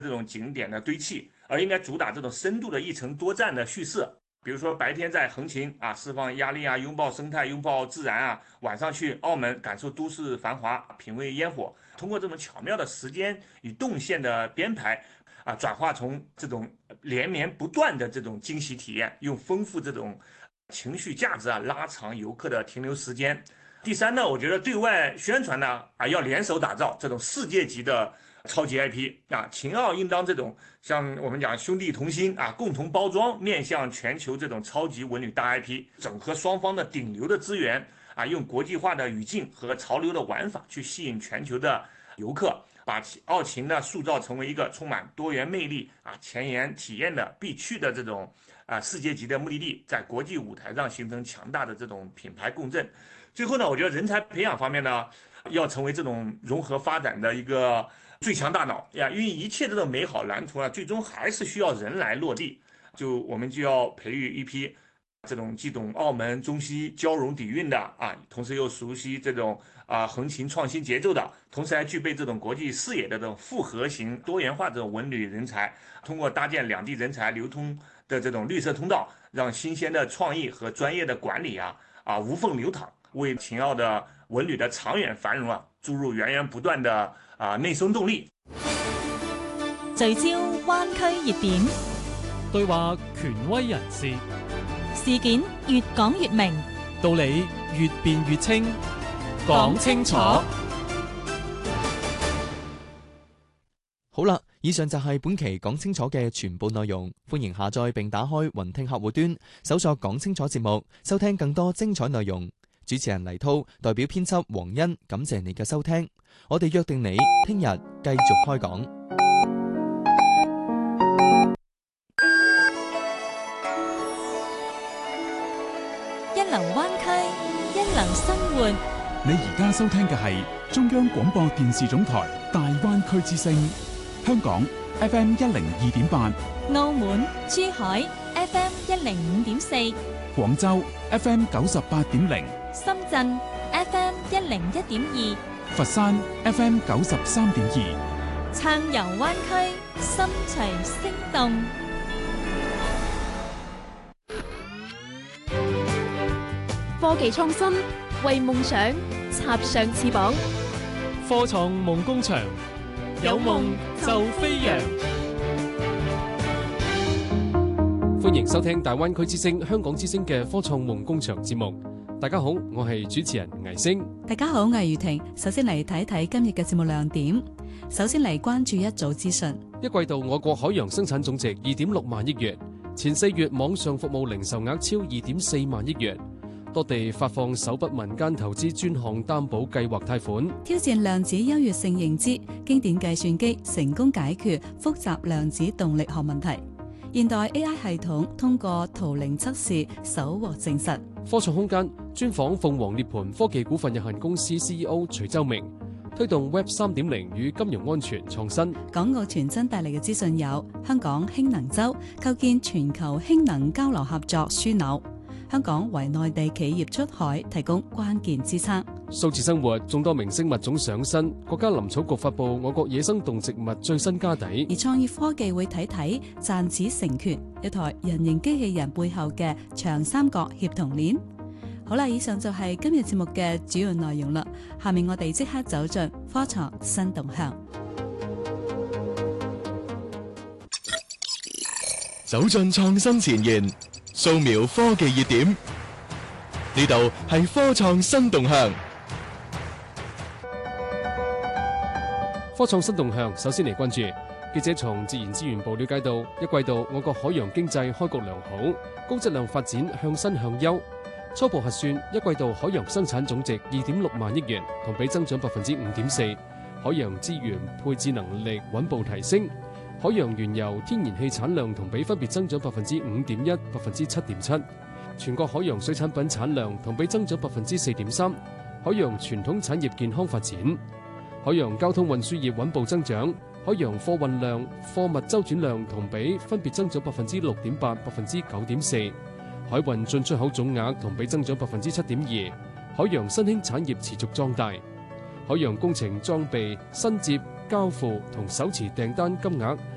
这种景点的堆砌，而应该主打这种深度的一城多站的叙事。比如说白天在横琴啊释放压力啊，拥抱生态，拥抱自然啊；晚上去澳门感受都市繁华，品味烟火。通过这种巧妙的时间与动线的编排啊，转化从这种连绵不断的这种惊喜体验，用丰富这种情绪价值啊拉长游客的停留时间。第三呢，我觉得对外宣传呢啊要联手打造这种世界级的超级 IP 啊，秦澳应当这种像我们讲兄弟同心啊，共同包装面向全球这种超级文旅大 IP，整合双方的顶流的资源啊，用国际化的语境和潮流的玩法去吸引全球的游客，把澳秦呢塑造成为一个充满多元魅力啊、前沿体验的必去的这种世界级的目的地，在国际舞台上形成强大的这种品牌共振。最后呢，我觉得人才培养方面呢，要成为这种融合发展的一个最强大脑呀，因为一切这种美好蓝图啊，最终还是需要人来落地。我们就要培育一批这种既懂澳门中西交融底蕴的啊，同时又熟悉这种横琴创新节奏的，同时还具备这种国际视野的这种复合型多元化这种文旅人才。通过搭建两地人才流通的这种绿色通道，让新鲜的创意和专业的管理无缝流淌，为秦澳的文旅的长远繁荣注入源源不断的内生动力。 聚焦灣區熱點， 對話權威人士， 事件越講越明， 道理越辯越清，講清楚。 好啦，以上就係本期講清楚嘅全部內容。歡迎下載並打開雲聽客戶端，搜索講清楚節目，收聽更多精彩內容。主持人黎濤代表編輯黃欣，感謝你嘅收聽。我哋約定你聽日繼續開講。 一流灣區，一流生活。 你而家收聽嘅係中央廣播電視總台大灣區之聲，香港 FM 102.8， 澳門、珠海 FM 105.4， 廣州 FM 98.0， 深圳 FM 101.2， 佛山 FM 93.2， 暢遊灣區，心隨聲動。 科技創新，為夢想插上翅膀。 科創夢工場，有夢就飛揚。歡迎收聽大灣區之聲、香港之聲嘅科創夢工場節目。大家好，我係主持人倪星。 大家好，我係余婷。首先嚟睇睇今日嘅節目亮點。首先嚟關注一組資訊。 一季度我國海洋生產總值2.6萬億元，前4月網上服務零售額超2.4萬億元。多地發放首筆民間投資專項擔保計劃貸款， 挑戰量子優越性認知，經典計算機成功解決複雜量子動力學問題。現代 AI 系統通過圖靈測試首獲證實。 科創空間專訪鳳凰涅槃科技股份有限公司 CEO 徐周明，推動 Web 3.0與金融安全創新。 港澳傳真帶嚟嘅資訊有：香港氫能週構建全球氫能交流合作樞紐。香港為內地企業出海提供關鍵支撐。 數字生活眾多明星物種上新，國家林草局發布我國野生動植物最新家底。 而創意科技會睇睇賺子成權，一台人形機器人背後嘅長三角協同鏈。好啦，以上就係今日節目嘅主要內容啦。下面我哋即刻走進科創新動向。 走進創新前沿，掃描科技熱點，呢度係科創新動向。 科創新動向，首先嚟關注記者從自然資源部了解到，一季度我國海洋經濟開局良好，高質量發展向新向優。初步核算，一季度海洋生產總值2.6萬億元，同比增長5.4%。海洋資源配置能力穩步提升。海洋原油、天然氣產量同比分別增長5.1%、7.7%。全國海洋水產品產量同比增長4.3%。海洋傳統產業健康發展。海洋交通運輸業穩步增長。海洋貨運量、貨物周轉量同比分別增長6.8%、9.4%。海運進出口總額同比增長7.2%。海洋新興產業持續壯大。海洋工程裝備新接交付同手持訂單金額